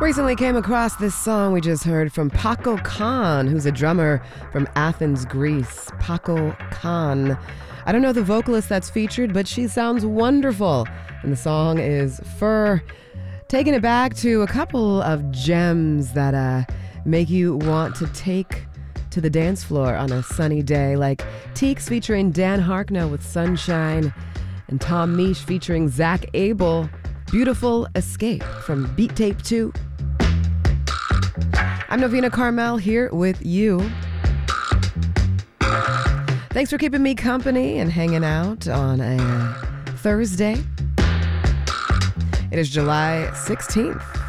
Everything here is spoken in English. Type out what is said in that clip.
Recently came across this song we just heard from Paco Khan, who's a drummer from Athens, Greece. Paco Khan. I don't know the vocalist that's featured, but she sounds wonderful. And the song is Fur. Taking it back to a couple of gems that make you want to take to the dance floor on a sunny day, like Teeks featuring Dan Harkness with Sunshine, and Tom Misch featuring Zach Abel, Beautiful Escape from Beat Tape 2. I'm Novena Carmel here with you. Thanks for keeping me company and hanging out on a Thursday. It is July 16th.